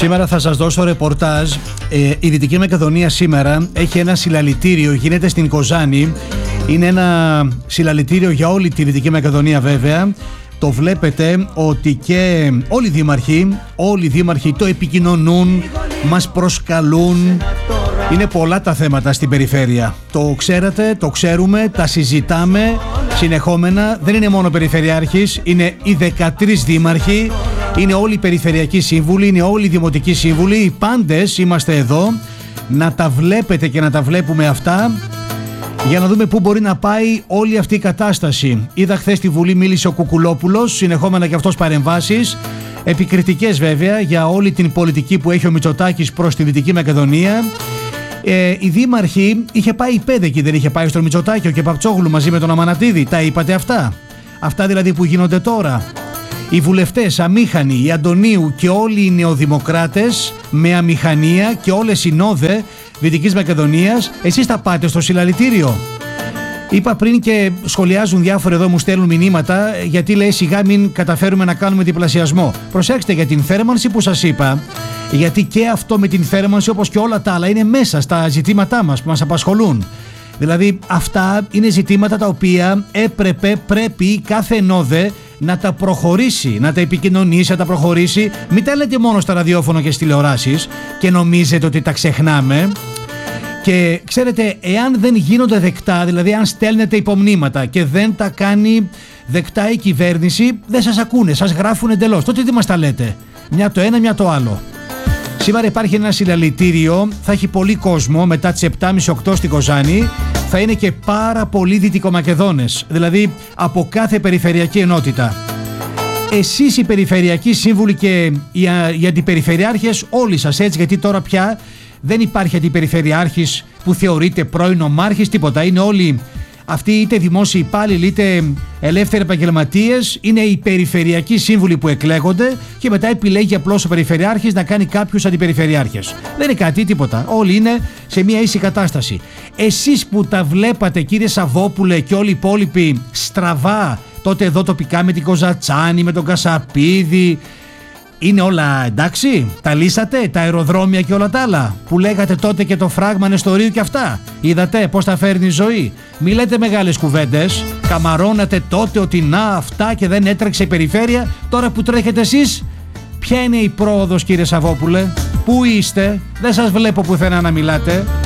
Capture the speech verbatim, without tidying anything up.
Σήμερα θα σας δώσω ρεπορτάζ. Ε, η Δυτική Μακεδονία σήμερα έχει ένα συλλαλητήριο, γίνεται στην Κοζάνη. Είναι ένα συλλαλητήριο για όλη τη Δυτική Μακεδονία βέβαια. Το βλέπετε ότι και όλοι οι δήμαρχοι, όλοι οι δήμαρχοι το επικοινωνούν, μας προσκαλούν. Είναι πολλά τα θέματα στην περιφέρεια. Το ξέρετε, το ξέρουμε, τα συζητάμε συνεχόμενα. Δεν είναι μόνο περιφερειάρχης, είναι οι δεκατρείς δήμαρχοι, είναι όλοι οι περιφερειακοί σύμβουλοι, είναι όλοι οι δημοτικοί σύμβουλοι. Οι πάντες είμαστε εδώ να τα βλέπετε και να τα βλέπουμε αυτά, για να δούμε πού μπορεί να πάει όλη αυτή η κατάσταση. Είδα χθες στη Βουλή μίλησε ο Κουκουλόπουλος, συνεχόμενα και αυτός παρεμβάσεις, επικριτικές βέβαια για όλη την πολιτική που έχει ο Μητσοτάκης προς τη Δυτική Μακεδονία. Ε, οι δήμαρχοι, είχε πάει η Πέδεκη, δεν είχε πάει στον Μητσοτάκη, ο Κεπαπτσόγλου μαζί με τον Αμανατίδη. Τα είπατε αυτά. Αυτά δηλαδή που γίνονται τώρα. Οι βουλευτές αμήχανοι, οι Αντωνίου και όλοι οι νεοδημοκράτες με αμηχανία και όλες οι νόδε Δυτικής Μακεδονίας, εσείς θα πάτε στο συλλαλητήριο. Είπα πριν και σχολιάζουν διάφοροι εδώ, μου στέλνουν μηνύματα, γιατί λέει σιγά μην καταφέρουμε να κάνουμε διπλασιασμό. Προσέξτε για την θέρμανση που σας είπα, γιατί και αυτό με την θέρμανση όπως και όλα τα άλλα είναι μέσα στα ζητήματά μας που μας απασχολούν. Δηλαδή αυτά είναι ζητήματα τα οποία έπρεπε, πρέπει κάθε νόδε να τα προχωρήσει, να τα επικοινωνήσει, να τα προχωρήσει. Μην τα λέτε μόνο στα ραδιόφωνα και στις τηλεοράσεις και νομίζετε ότι τα ξεχνάμε. Και ξέρετε, εάν δεν γίνονται δεκτά, δηλαδή αν στέλνετε υπομνήματα και δεν τα κάνει δεκτά η κυβέρνηση, δεν σας ακούνε, σας γράφουν εντελώς. Τότε τι μας τα λέτε? Μια το ένα, μια το άλλο. Σήμερα υπάρχει ένα συλλαλητήριο, θα έχει πολύ κόσμο μετά τις επτά και μισή οκτώ στην Κοζάνη. Θα είναι και πάρα πολλοί Δυτικομακεδόνες, δηλαδή από κάθε περιφερειακή ενότητα. Εσείς οι περιφερειακοί σύμβουλοι και οι, οι αντιπεριφερειάρχες, όλοι σας έτσι, γιατί τώρα πια δεν υπάρχει αντιπεριφερειάρχης που θεωρείται πρώην ομάρχης, τίποτα. Είναι όλοι αυτοί είτε δημόσιοι υπάλληλοι είτε ελεύθεροι επαγγελματίες, είναι οι περιφερειακοί σύμβουλοι που εκλέγονται και μετά επιλέγει απλώς ο περιφερειάρχης να κάνει κάποιους αντιπεριφερειάρχες. Δεν είναι κάτι, τίποτα. Όλοι είναι σε μια ίση κατάσταση. Εσείς που τα βλέπατε, κύριε Σαββόπουλε, και όλοι οι υπόλοιποι στραβά, τότε εδώ τοπικά με την Κοζατσάνη, με τον Κασαπίδη, είναι όλα εντάξει? Τα λύσατε, τα αεροδρόμια και όλα τα άλλα που λέγατε τότε και το φράγμα Νεστορίου και αυτά? Είδατε πως τα φέρνει η ζωή? Μη λέτε μεγάλες κουβέντες. Καμαρώνατε τότε ότι να αυτά και δεν έτρεξε η περιφέρεια. Τώρα που τρέχετε εσείς, ποια είναι η πρόοδος, κύριε Σαββόπουλε? Πού είστε? Δεν σας βλέπω πουθενά να μιλάτε.